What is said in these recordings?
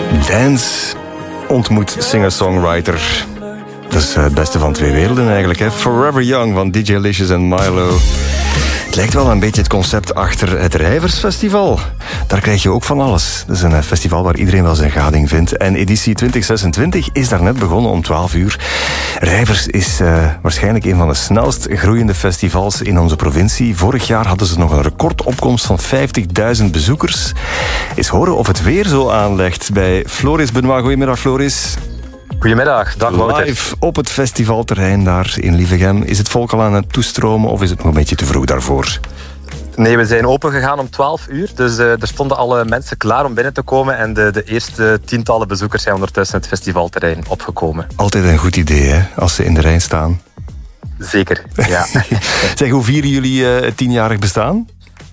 Dance ontmoet singer-songwriter. Dat is het beste van twee werelden eigenlijk. Hè? Forever Young van DJ Licious en Milo. Het lijkt wel een beetje het concept achter het Rijversfestival. Daar krijg je ook van alles. Dat is een festival waar iedereen wel zijn gading vindt. En editie 2026 is daar net begonnen om 12 uur. Rijvers is waarschijnlijk een van de snelst groeiende festivals in onze provincie. Vorig jaar hadden ze nog een recordopkomst van 50.000 bezoekers. Eens horen of het weer zo aanlegt bij Floris Benoit. Goedemiddag, Floris. Goedemiddag, dag Wouter. Live op het festivalterrein daar in Lievegem. Is het volk al aan het toestromen of is het nog een beetje te vroeg daarvoor? Nee, we zijn open gegaan om 12 uur. Dus er stonden alle mensen klaar om binnen te komen. En de eerste tientallen bezoekers zijn ondertussen het festivalterrein opgekomen. Altijd een goed idee, hè, als ze in de rij staan. Zeker, ja. Zeg, hoe vieren jullie het 10-jarig bestaan?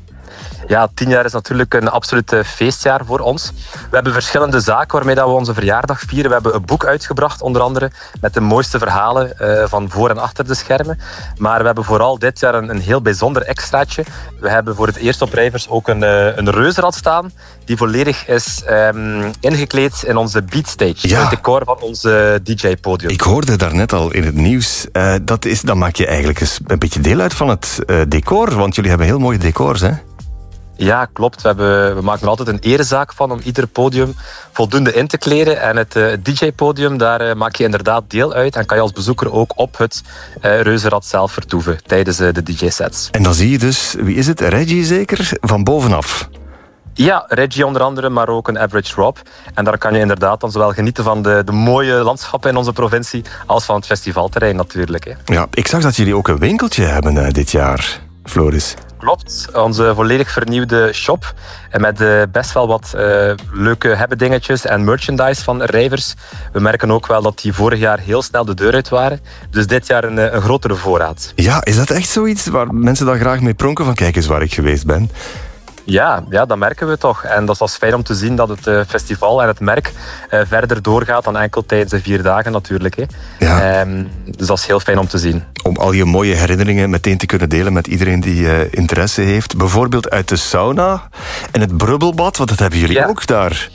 Ja, 10 jaar is natuurlijk een absoluut feestjaar voor ons. We hebben verschillende zaken waarmee dat we onze verjaardag vieren. We hebben een boek uitgebracht, onder andere, met de mooiste verhalen van voor en achter de schermen. Maar we hebben vooral dit jaar een heel bijzonder extraatje. We hebben voor het eerst op Rijvers ook een reuzenrad staan, die volledig is ingekleed in onze beatstage. Ja. Het decor van onze DJ-podium. Ik hoorde daarnet al in het nieuws. Dan maak je eigenlijk eens een beetje deel uit van het decor, want jullie hebben heel mooie decors, hè? Ja, klopt. We maken er altijd een erezaak van om ieder podium voldoende in te kleden. En het DJ-podium, daar maak je inderdaad deel uit. En kan je als bezoeker ook op het reuzenrad zelf vertoeven tijdens de DJ-sets. En dan zie je dus, wie is het? Reggie zeker? Van bovenaf. Ja, Reggie onder andere, maar ook een Average Rob. En daar kan je inderdaad dan zowel genieten van de mooie landschappen in onze provincie als van het festivalterrein natuurlijk. Hè. Ja, ik zag dat jullie ook een winkeltje hebben dit jaar, Floris. Klopt, onze volledig vernieuwde shop. En met best wel wat leuke hebbedingetjes en merchandise van Rijvers. We merken ook wel dat die vorig jaar heel snel de deur uit waren. Dus dit jaar een grotere voorraad. Ja, is dat echt zoiets waar mensen dan graag mee pronken van kijk eens waar ik geweest ben? Ja, dat merken we toch. En dat was fijn om te zien dat het festival en het merk verder doorgaat dan enkel tijdens de 4 dagen natuurlijk. Hè. Ja. Dus dat is heel fijn om te zien. Om al je mooie herinneringen meteen te kunnen delen met iedereen die interesse heeft. Bijvoorbeeld uit de sauna en het brubbelbad, want dat hebben jullie ook daar.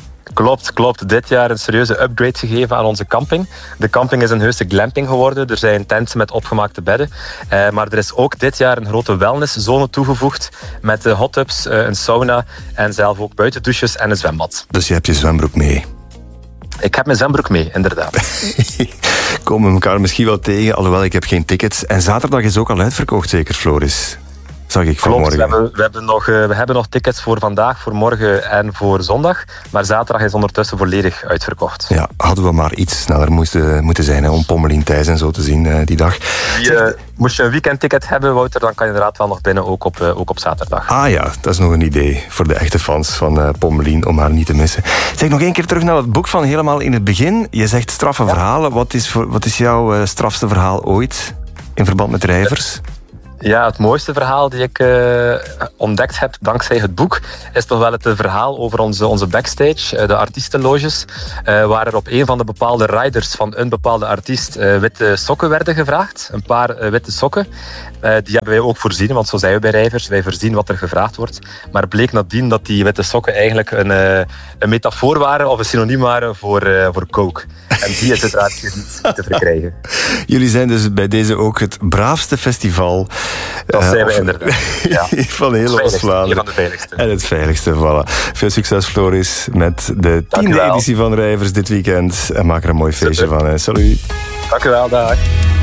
Klopt. Dit jaar een serieuze upgrade gegeven aan onze camping. De camping is een heuse glamping geworden. Er zijn tents met opgemaakte bedden. Maar er is ook dit jaar een grote wellnesszone toegevoegd met hot tubs, een sauna en zelf ook buitendouches en een zwembad. Dus je hebt je zwembroek mee? Ik heb mijn zwembroek mee, inderdaad. Komen we elkaar misschien wel tegen, alhoewel ik heb geen tickets. En zaterdag is ook al uitverkocht, zeker, Floris? Zag ik vanmorgen. We hebben nog tickets voor vandaag, voor morgen en voor zondag. Maar zaterdag is ondertussen volledig uitverkocht. Ja, hadden we maar iets sneller moeten zijn hè, om Pommelien Thijs en zo te zien die dag. Moest je een weekendticket hebben, Wouter, dan kan je inderdaad wel nog binnen, ook op zaterdag. Ah ja, dat is nog een idee voor de echte fans van Pommelien, om haar niet te missen. Zeg nog één keer terug naar het boek van helemaal in het begin. Je zegt straffe verhalen. Wat is jouw strafste verhaal ooit in verband met Rijvers? Ja, het mooiste verhaal die ik ontdekt heb dankzij het boek is toch wel het verhaal over onze backstage, de artiestenloges, waar er op een van de bepaalde riders van een bepaalde artiest witte sokken werden gevraagd. Een paar witte sokken. Die hebben wij ook voorzien, want zo zijn we bij Rijvers. Wij voorzien wat er gevraagd wordt. Maar het bleek nadien dat die witte sokken eigenlijk een metafoor waren of een synoniem waren voor coke. En die is uiteraard niet te verkrijgen. Jullie zijn dus bij deze ook het braafste festival. Dat zijn we inderdaad. Ja. Van heel Oost-Vlaanderen. Van de veiligste. En het veiligste, voilà. Veel succes, Floris, met de 10e editie van Rijvers dit weekend. En maak er een mooi feestje van. Hè. Salut. Dank u wel, dag.